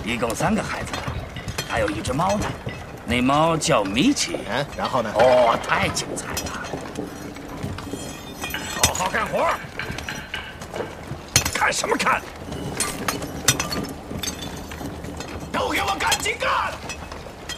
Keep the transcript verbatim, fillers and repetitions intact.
一共三个孩子，还有一只猫呢。那猫叫米奇。 嗯，然后呢？ 哦，太精彩了！ 好好干活。看什么看？都给我赶紧干！